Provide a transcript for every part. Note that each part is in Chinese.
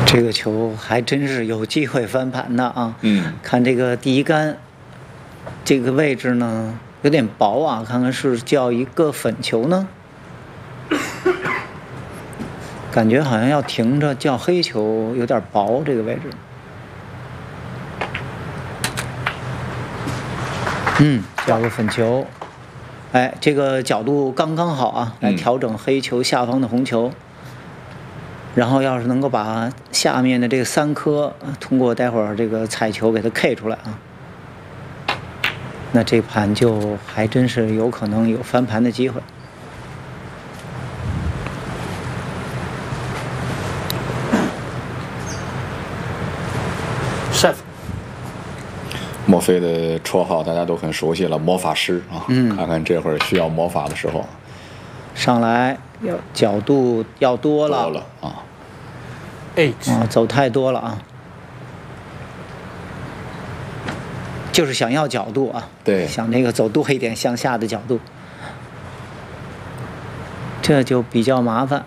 这个球还真是有机会翻盘的啊！看这个第一杆，这个位置呢有点薄啊，看看是叫一个粉球呢，感觉好像要停着叫黑球，有点薄这个位置。叫个粉球，哎，这个角度刚刚好啊，来调整黑球下方的红球。然后要是能够把下面的这个3颗通过待会儿这个彩球给它 K 出来啊，那这盘就还真是有可能有翻盘的机会。 chef， 墨菲的绰号大家都很熟悉了，魔法师啊。看看这会儿需要魔法的时候， 上来要角度要多了啊。 走太多了啊，就是想要角度啊， 对， 想那个走多一点向下的角度，这就比较麻烦。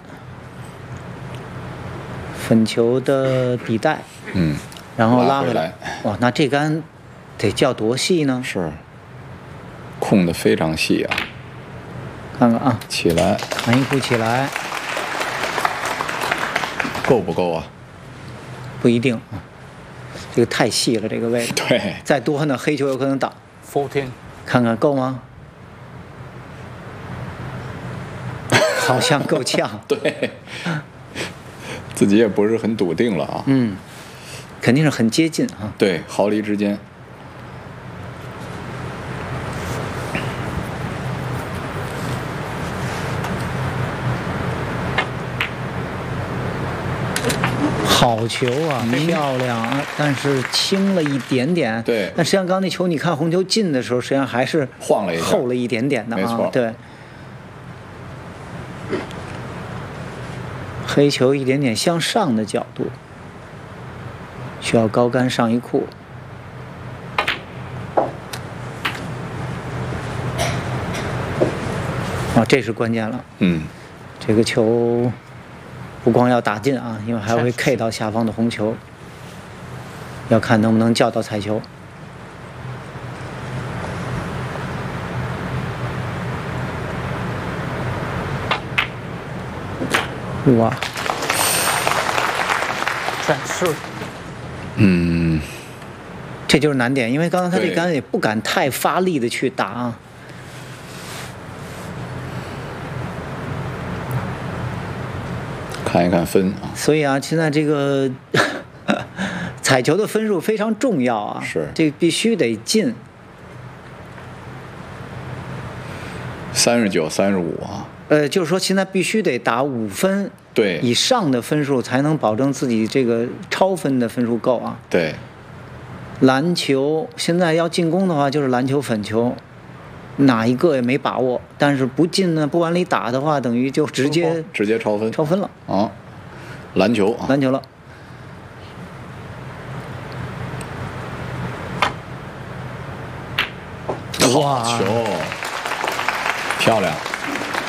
粉球的底带，然后拉回来，哇，那这杆得叫多细呢？ 是，控得非常细啊。 看看啊， 起来， 弹一步起来。 够不够啊？ 不一定啊，这个太细了，这个位置。 对， 再多呢，黑球有可能挡。 14， 看看够吗？好像够呛。 对，自己也不是很笃定了啊。 肯定是很接近啊。 对，毫厘之间。 好球啊，漂亮啊！但是轻了一点点。 对。 但实际上，刚刚那球，你看红球进的时候，实际上还是晃了一下， 厚了一点点的啊。 没错。 对。黑球一点点向上的角度，需要高杆上一库。啊，这是关键了。这个球。不光要打进啊，因为还会 K 到下方的红球，要看能不能叫到彩球。哇！这就是难点，因为刚刚他这杆也不敢太发力的去打啊。 看一看分啊， 所以啊，现在这个彩球的分数非常重要啊， 是这个必须得进 39、35啊。 就是说现在必须得打5分以上的分数，才能保证自己这个超分的分数够啊。 对， 篮球现在要进攻的话，就是篮球、粉球。哪一个也没把握，但是不进呢，不往里打的话，等于就直接超分， 超分了啊！篮球啊， 篮球了， 好球，漂亮。